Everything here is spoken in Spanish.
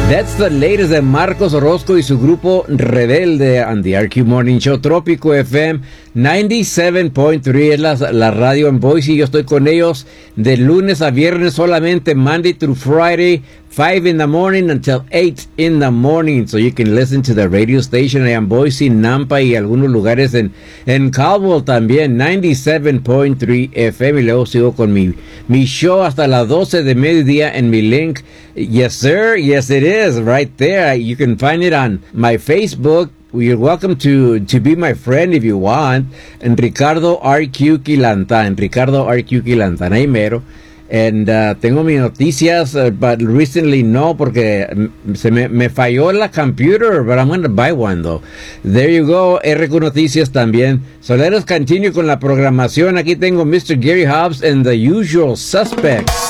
That's the latest de Marcos Orozco y su grupo Rebelde on the RQ Morning Show. Trópico FM 97.3 es la radio en Boise. Yo estoy con ellos de lunes a viernes solamente, Monday through Friday, 5 in the morning until 8 in the morning. So you can listen to the radio station en Boise, Nampa y algunos lugares en Caldwell también, 97.3 FM. Y luego sigo con mi show hasta las 12 de mediodía en mi link. Yes, sir. Yes, it is right there. You can find it on my Facebook. You're welcome to be my friend if you want. En Ricardo RQ Quilantan. Ricardo RQ Quilantan. Ahí mero. And tengo mis noticias, but recently no, porque me falló la computer, but I'm going to buy one though. There you go, RQ Noticias también. So let us continue con la programación. Aquí tengo Mr. Gary Hobbs and the Usual Suspects.